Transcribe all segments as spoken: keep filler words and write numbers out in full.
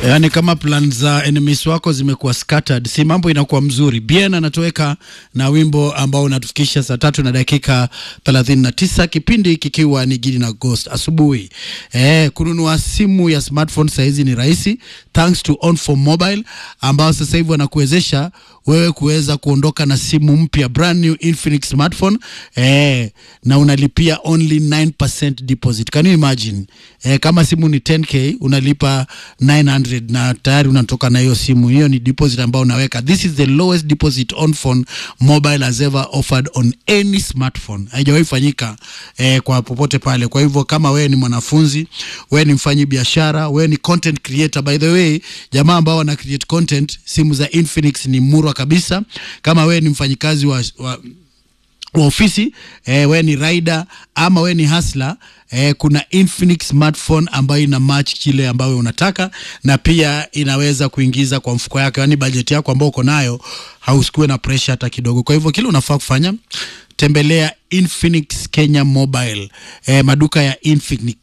Yani kama plan za enemies wako zimekuwa scattered, si mambo inakuwa mzuri. Bien anatoweka na wimbo ambao unatufikisha saa tatu na dakika thelathini na tisa, kipindi kikiwa ni Gidi na Ghost asubuhi. Eh, kununua simu ya smartphone saizi ni rahisi thanks to OnPhone Mobile, ambao sasa hivi wanakuwezesha wewe kuweza kuondoka na simu mpya, brand new Infinix smartphone, eh, na unalipia only nine percent deposit. Can you imagine? Eh, kama simu ni ten K unalipa nine hundred na tayari unatoka na hiyo simu. Hiyo ni deposit ambao unaweka. This is the lowest deposit OnPhone Mobile has ever offered on any smartphone. Haijawahi fanyika eh, kwa popote pale. Kwa hivyo kama wewe ni mwanafunzi, wewe ni mfanyi biashara, wewe ni content creator, by the way, jamaa ambao wana create content, simu za Infinix ni murwa kabisa. Kama wewe ni mfanyikazi wa, wa wa ofisi, eh, we ni rider ama we ni hustler, eh, kuna Infinix smartphone ambayo ina match kile ambayo unataka, na pia inaweza kuingiza kwa mfuko yako, yani budget yako ambayo uko nayo, hausikue na pressure hata kidogo. Kwa hivyo kile unafaa kufanya, tembelea Infinix Kenya Mobile, eh, maduka ya Infinix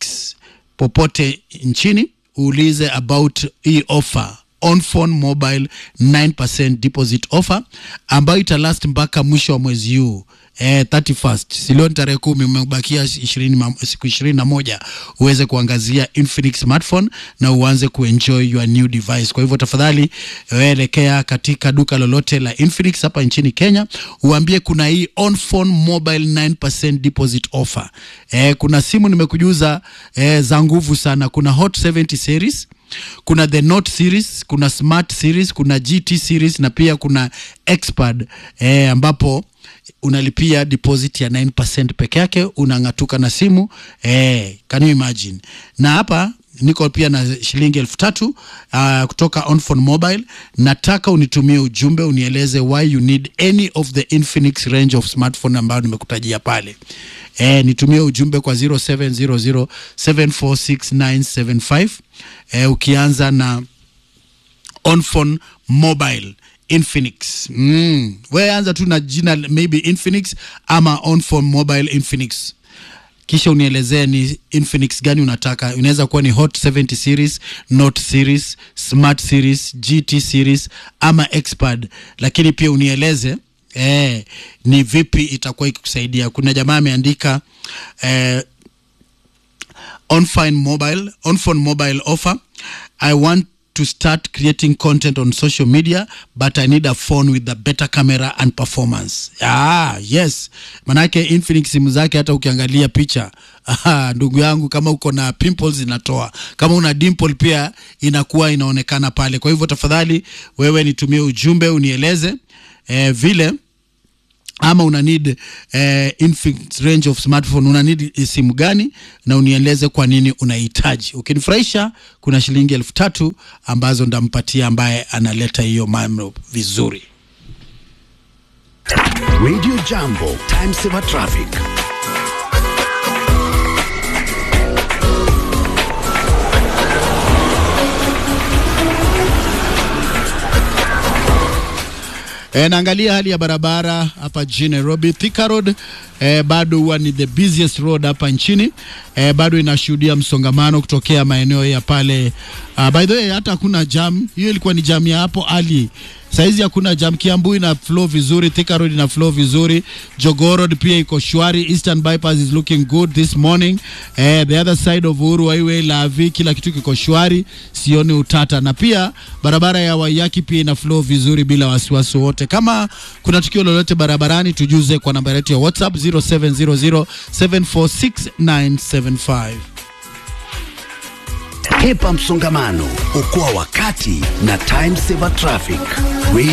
popote nchini, uulize about hii offer OnPhone Mobile nine percent deposit offer ambayo italast mpaka mwisho wa mwezi huu, eh, thirty-first. Silo tarehe kumi, umebakia ishirini, siku ishirini na moja uweze kuangazia Infinix smartphone na uanze kuenjoy your new device. Kwa hivyo tafadhali elekea katika duka lolote la Infinix hapa nchini Kenya, uambie kuna hii OnPhone Mobile nine percent deposit offer. Eh, kuna simu nimekujuza eh, za nguvu sana. Kuna Hot seventy series, kuna the Note series, kuna Smart series, kuna G T series, na pia kuna Xpad, eh, ambapo unalipia deposit ya nine percent peke yake, unangatuka na simu. Eh, can you imagine? Na hapa niko pia na shilingi elfu tatu uh, kutoka OnPhone Mobile. Nataka unitumie ujumbe unieleze why you need any of the Infinix range of smartphone ambayo nimekutajia pale. Eh, nitumie ujumbe kwa zero seven zero zero seven four six nine seven five, eh, ukianza na OnPhone Mobile Infinix. Mm. Wewe anza tu na jina maybe Infinix ama OnPhone Mobile Infinix, kisha unielezea ni Infinix gani unataka. Inaweza kuwa ni Hot seventy series, Note series, Smart series, G T series ama Xpad, lakini pia unieleze eh, ni vipi itakuwa ikikusaidia. Kuna jamaa ameandika eh, OnPhone Mobile, OnPhone Mobile offer. I want to start creating content on social media, but I need a phone with a better camera and performance. Ah, yes. Manake Infinix simu zake hata ukiangalia picha, aha, ndugu yangu, kama uko na pimples inatoa, kama una dimple pia inakuwa inaonekana pale. Kwa hivyo tafadhali wewe nitumie ujumbe unieleze eh, vile ama una need eh, Infinix range of smartphone, una need simu gani, na unieleze kwa nini unahitaji. Ukinifurahisha, kuna shilingi elfu tatu ambazo ndampatia ambaye analeta hiyo mambo vizuri. Radio Jambo, time saver traffic. E, naangalia hali ya barabara hapa jijini Nairobi. Thika Road e, bado huwa ni the busiest road hapa nchini. E, bado inashuhudia msongamano kutokea maeneo ya pale. Uh, by the way, hata hakuna jam. Hiyo ilikuwa ni jam ya hapo ali. Saizi hakuna jam. Kiambu ina flow vizuri, Thika Road ina flow vizuri, Jogoo Road pia iko shwari, Eastern Bypass is looking good this morning. Eh, the other side of Uhuru Highway, Lavi, kila kitu kiko shwari, sioni utata. Na pia barabara ya Waiyaki pia ina flow vizuri bila wasiwasi wote. Kama kuna tukio lolote barabarani, tujuze kwa namba yetu ya WhatsApp zero seven zero zero seven four six nine seven five. Hepa msongamano, okoa wakati na time saver traffic.